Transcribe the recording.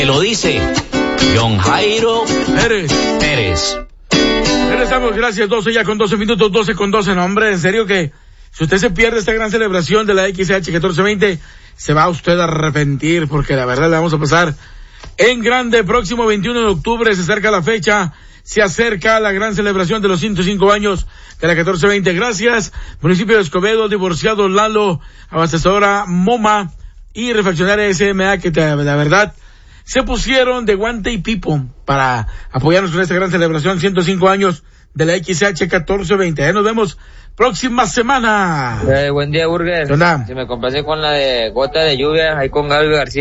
Lo dice John Jairo Pérez. Regresamos, gracias, 12 ya con 12 minutos, 12 con 12, no hombre, en serio que si usted se pierde esta gran celebración de la XH 1420, se va usted a arrepentir, porque la verdad le vamos a pasar en grande. Próximo 21 de octubre se acerca la fecha, se acerca la gran celebración de los 105 años de la 1420. Gracias, municipio de Escobedo, divorciado Lalo, abastecedora Moma y refaccionaria SMA, que la verdad se pusieron de guante y pipo para apoyarnos con esta gran celebración, 105 años de la XH 1420. Nos vemos próxima semana. Buen día, Burger. ¿Qué onda? Si me complace con la de Gota de Lluvia, ahí con Gaby García.